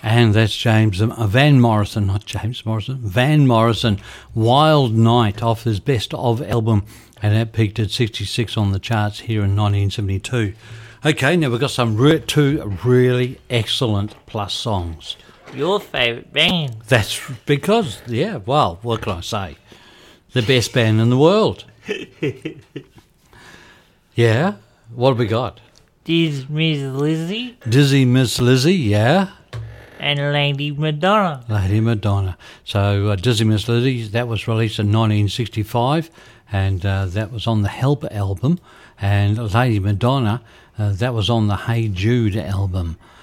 And that's Van Morrison, not James Morrison, Van Morrison, Wild Night, off his Best Of album, and that peaked at 66 on the charts here in 1972. Okay, now we've got two really excellent Plus songs. Your favourite band. That's because, what can I say? The best band in the world. Yeah, what have we got? Dizzy Miss Lizzie. Dizzy Miss Lizzie, yeah. And Lady Madonna. Lady Madonna. So Dizzy Miss Lizzie, that was released in 1965, and that was on the Help album. And Lady Madonna, that was on the Hey Jude album.